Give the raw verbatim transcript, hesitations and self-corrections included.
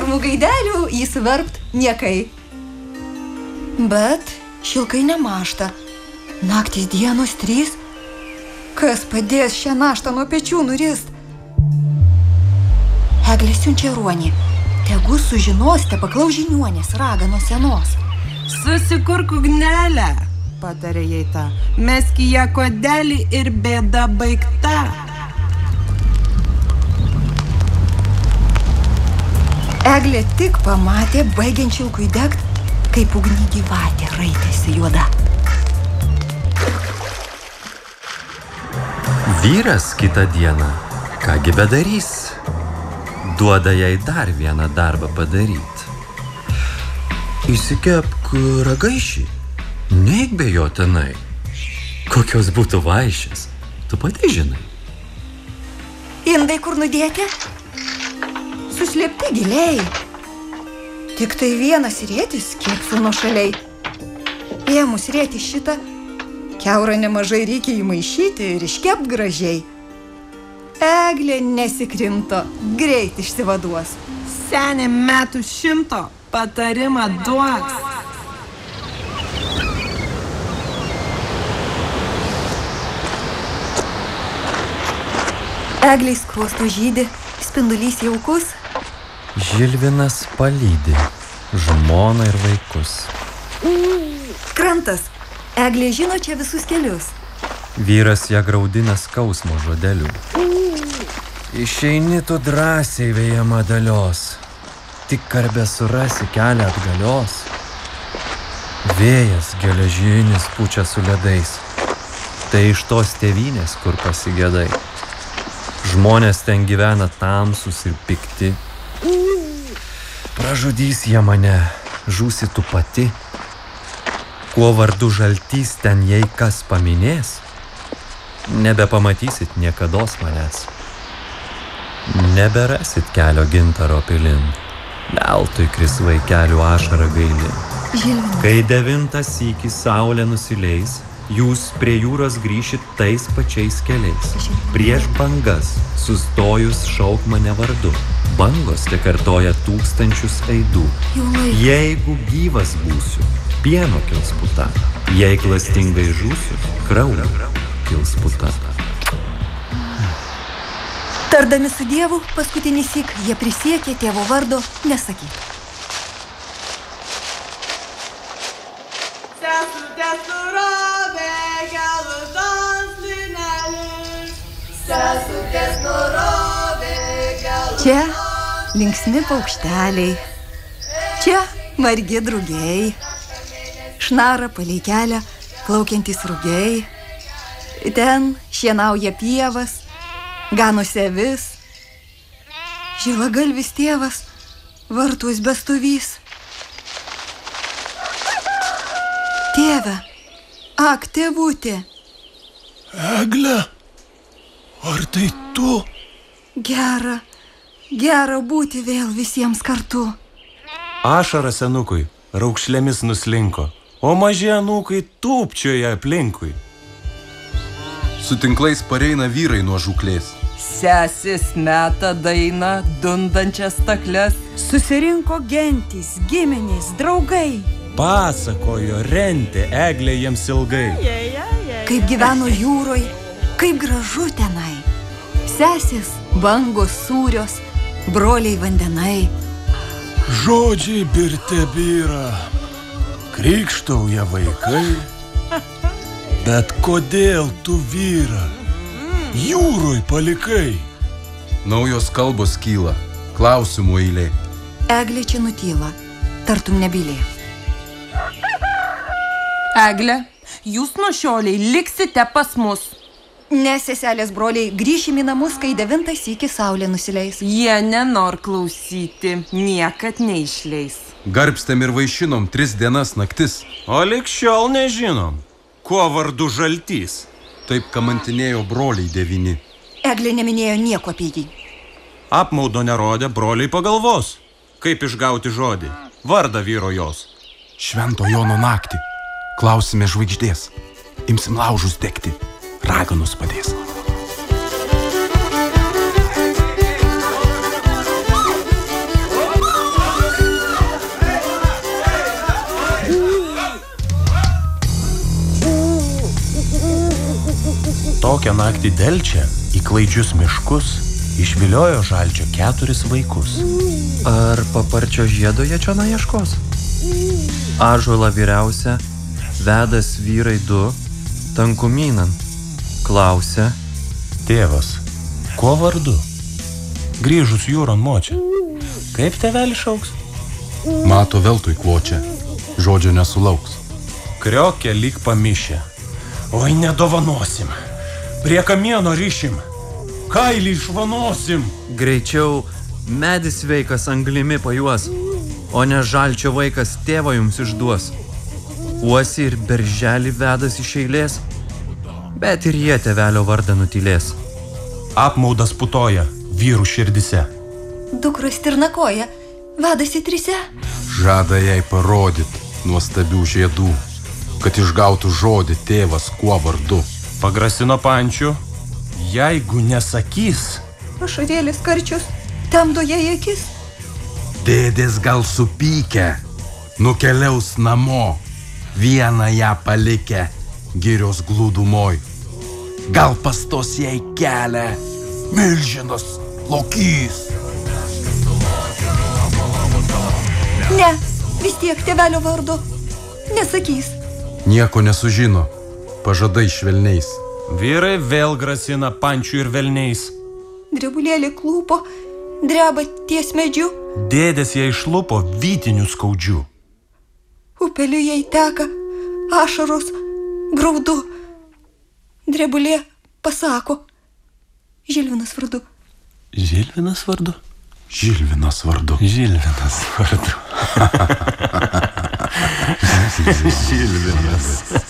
pirmų gaidelių įsiverpt niekai. Bet šilkai nemašta. Naktys dienos trys. Kas padės šią naštą nuo pečių nurist? Eglė siunčia ruonį. Tegu sužinos, te paklaus žiniuonės raganos senos. Susikurk ugnelę, patarė jai ta. Mesk į ją kodelį ir bėda baigta. Eglė tik pamatė baigiant šilkui degt, kaip ugny gyvatė raitėsi juoda. Vyras kitą dieną, kągi bedarys, duoda jai dar vieną darbą padaryt. Įsikepk ragaišį, neik be jo tenai. Kokios būtų vaišės, tu pati žinai. Indai kur nudėti? Suslėpti giliai. Tik tai vienas rėtis kepsiu nuošaliai. Ėmus rėti šitą, kiaurą nemažai reikia įmaišyti ir iškept gražiai. Eglė nesikrimto, greit išsivaduos. Senė metų šimto patarimą duos. Eglei skruosto žydi, spindulys jaukus. Žilvinas palydi žmoną ir vaikus. Krantas. Eglė žino čia visus kelius. Vyras ją graudina skausmo žodeliu. Išeini tu drąsiai vėjama dalios, tik karbė surasi kelią atgalios. Vėjas geležinis pučia su ledais, tai iš tos tėvynės, kur pasigėdai. Žmonės ten gyvena tamsus ir pikti. Pražudys jie mane, žūsi tu pati. Kuo vardu žaltys ten jei kas paminės, nebepamatysit niekados manęs. Neberasit kelio gintaro pilin, veltui kris vaikelių ašara gaili. Žilvinas. Kai devintas sykį saulė nusileis, jūs prie jūros grįšit tais pačiais keliais. Prieš bangas sustojus šauk mane vardu. Bangos te kartoja tūkstančius aidų. Jeigu gyvas būsiu, pieno kils puta. Jei klastingai žūsiu, kraujo kils puta. Tardami su Dievu, paskutinį syk, jie prisiekė tėvo vardo nesakyt. Sesutės nurovė gelutos linelius. Sesutės nurovė gelutos. Čia linksmi paukšteliai. Čia margi drugiai. Šnara palei kelią plaukiantys rugiai. Ten šienauja pievas, ganosi avis. Žilagalvis tėvas vartus bestuvys. Tėve, ak, tėvutė. Egle, ar tai tu? Gera, gera būti vėl visiems kartu. Ašara senukui raukšlėmis nuslinko, o maži anūkai tūpčioja aplinkui. Su tinklais pareina vyrai nuo žūklės. Sesis meta dainą, dundančias stakles. Susirinko gentys, giminės, draugai. Pasakojo rentė Eglė jiems ilgai. Kaip gyveno jūroj, kaip gražu tenai. Sesės bangos sūrios, broliai vandenai. Žodžiai birte byra, krikštauja vaikai. Bet kodėl tu vyrą jūroj palikai? Naujos kalbos kyla, klausimų eilė. Eglė čia nutyla, tartum nebylė. Egle, jūs nuo šioliai liksite pas mus. Ne, seselės broliai, grįšim į namus, kai devintą sykį saulė nusileis. Jie nenor klausyti, niekad neišleis. Garbstėm ir vaišinom tris dienas naktis. O lig šiol nežinom, kuo vardu žaltys. Taip kamantinėjo broliai devyni. Eglė neminėjo nieko apie jį. Apmaudo nerodė, broliai pagalvos, kaip išgauti žodį, vardą vyro jos. Švento Jono naktį. Klausime žvaigždės. Imsim laužus degti. Raganos padės. Tokią naktį delčia į klaidžius miškus išviliojo Žalčio keturis vaikus. Ar paparčio žiedo jie čia naieškos? Ąžuolą vyriausia, vedas vyrai du, tankumynan. Klausia. Tėvas, kuo vardu? Grįžus jūron močia. Kaip tėvelis šauks? Mato veltui kvočia, žodžio nesulauks. Kriokė lyg pamišė. Oi, nedovanosim. Prie kamieno ryšim. Kailį išvanosim. Greičiau medis veikas anglimi pajuos, o ne Žalčio vaikas tėvą jums išduos. Uosi ir berželį vedas iš eilės, bet ir jie tėvelio vardą nutylės. Apmaudas putoja vyrų širdise. Dukros tirnakoja, vedasi trise. Žada jai parodyt nuostabių žiedų, kad išgautų žodį tėvas kuo vardu. Pagrasino Pančių, jeigu nesakys. Ašarėlis karčius, temdo jai akis. Dėdės gal supykę, nukeliaus namo, vieną ją palikę girios glūdumoj. Gal pastos jai kelią milžinas lokys. Ne, vis tiek tėvelio vardu nesakys. Nieko nesužino, pažadai švelniais. Vyrai vėl grasina Pančių ir velniais. Drebulėlė klūpo, dreba ties medžiu. Dėdės jai išlupo vytinių skaudžių. Upeliu jai teka ašaros graudu. Drebulė pasako. Žilvinas vardu. Žilvinas vardu? Žilvinas vardu. Žilvinas vardu. Žilvinas.